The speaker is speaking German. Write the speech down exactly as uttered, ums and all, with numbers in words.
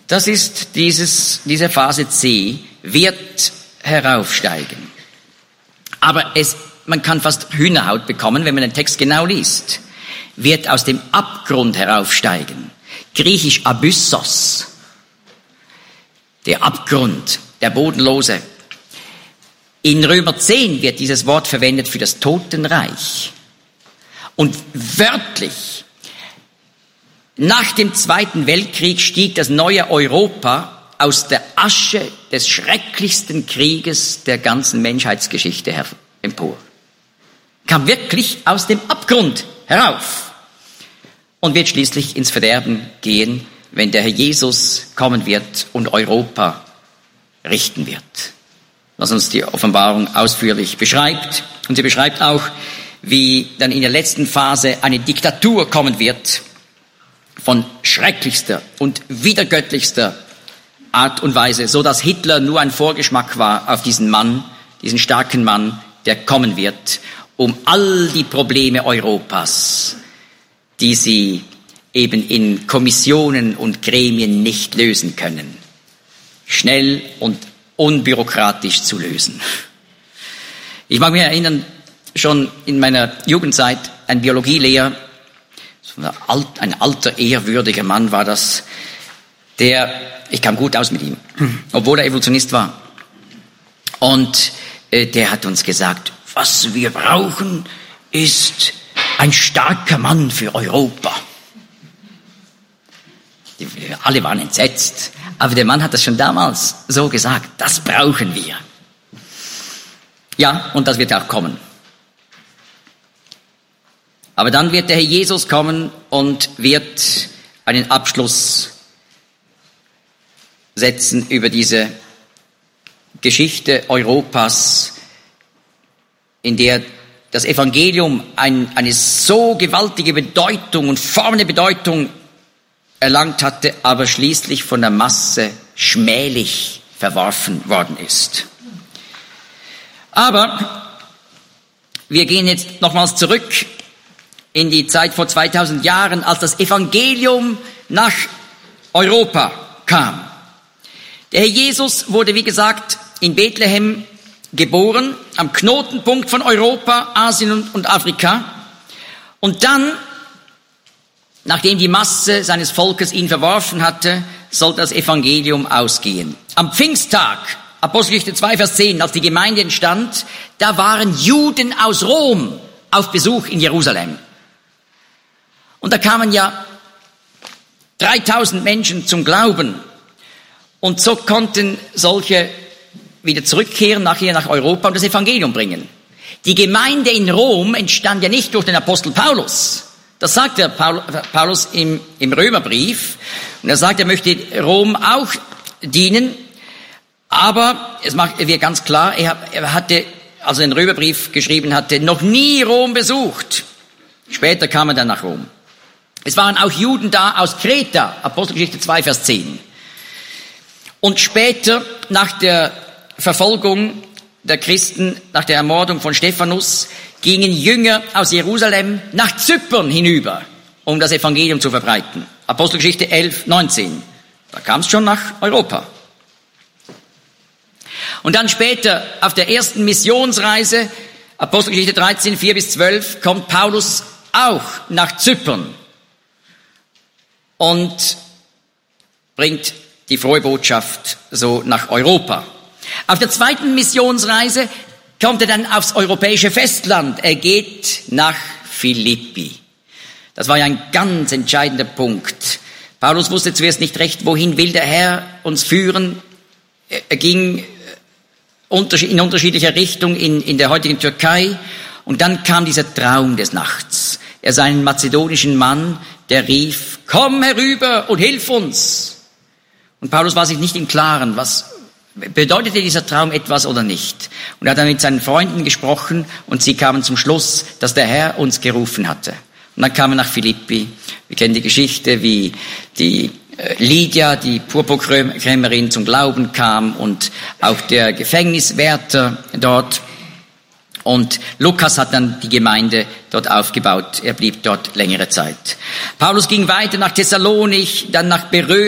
Das ist dieses, diese Phase C, wird heraufsteigen. Aber es, man kann fast Hühnerhaut bekommen, wenn man den Text genau liest. Wird aus dem Abgrund heraufsteigen. Griechisch Abyssos. Der Abgrund, der Bodenlose. In Römer zehn wird dieses Wort verwendet für das Totenreich. Und wörtlich, nach dem Zweiten Weltkrieg stieg das neue Europa aus der Asche des schrecklichsten Krieges der ganzen Menschheitsgeschichte her- empor. Kam wirklich aus dem Abgrund herauf und wird schließlich ins Verderben gehen, wenn der Herr Jesus kommen wird und Europa richten wird. Was uns die Offenbarung ausführlich beschreibt. Und sie beschreibt auch, wie dann in der letzten Phase eine Diktatur kommen wird von schrecklichster und widergöttlichster Art und Weise, so dass Hitler nur ein Vorgeschmack war auf diesen Mann, diesen starken Mann, der kommen wird, um all die Probleme Europas, die sie eben in Kommissionen und Gremien nicht lösen können, schnell und unbürokratisch zu lösen. Ich mag mich erinnern, schon in meiner Jugendzeit, ein Biologielehrer, ein alter, ehrwürdiger Mann war das, der, ich kam gut aus mit ihm, obwohl er Evolutionist war. Und äh, der hat uns gesagt, was wir brauchen, ist ein starker Mann für Europa. Die, alle waren entsetzt, aber der Mann hat das schon damals so gesagt, das brauchen wir. Ja, und das wird auch kommen. Aber dann wird der Herr Jesus kommen und wird einen Abschluss setzen über diese Geschichte Europas, in der das Evangelium ein, eine so gewaltige Bedeutung und formende Bedeutung erlangt hatte, aber schließlich von der Masse schmählich verworfen worden ist. Aber wir gehen jetzt nochmals zurück in die Zeit vor zweitausend Jahren, als das Evangelium nach Europa kam. Der Herr Jesus wurde, wie gesagt, in Bethlehem geboren, am Knotenpunkt von Europa, Asien und Afrika. Und dann, nachdem die Masse seines Volkes ihn verworfen hatte, sollte das Evangelium ausgehen. Am Pfingsttag, Apostelgeschichte zwei, Vers zehn, als die Gemeinde entstand, da waren Juden aus Rom auf Besuch in Jerusalem. Und da kamen ja dreitausend Menschen zum Glauben. Und so konnten solche wieder zurückkehren, nachher nach Europa und das Evangelium bringen. Die Gemeinde in Rom entstand ja nicht durch den Apostel Paulus. Das sagt der Paulus im, im Römerbrief. Und er sagt, er möchte Rom auch dienen. Aber es macht wird ganz klar, er, er hatte, als er den Römerbrief geschrieben hatte, noch nie Rom besucht. Später kam er dann nach Rom. Es waren auch Juden da aus Kreta, Apostelgeschichte zwei, Vers zehn. Und später, nach der Verfolgung der Christen, nach der Ermordung von Stephanus, gingen Jünger aus Jerusalem nach Zypern hinüber, um das Evangelium zu verbreiten. Apostelgeschichte elf, neunzehn. Da kam es schon nach Europa. Und dann später, auf der ersten Missionsreise, Apostelgeschichte dreizehn, vier bis zwölf, kommt Paulus auch nach Zypern und bringt die frohe Botschaft so nach Europa. Auf der zweiten Missionsreise kommt er dann aufs europäische Festland. Er geht nach Philippi. Das war ja ein ganz entscheidender Punkt. Paulus wusste zuerst nicht recht, wohin will der Herr uns führen. Er ging in unterschiedlicher Richtung in, in der heutigen Türkei. Und dann kam dieser Traum des Nachts. Er sah einen mazedonischen Mann, der rief, komm herüber und hilf uns. Und Paulus war sich nicht im Klaren, was bedeutete dieser Traum etwas oder nicht. Und er hat dann mit seinen Freunden gesprochen und sie kamen zum Schluss, dass der Herr uns gerufen hatte. Und dann kamen wir nach Philippi. Wir kennen die Geschichte, wie die Lydia, die Purpurkrämerin, zum Glauben kam und auch der Gefängniswärter dort. Und Lukas hat dann die Gemeinde dort aufgebaut. Er blieb dort längere Zeit. Paulus ging weiter nach Thessalonich, dann nach Berö.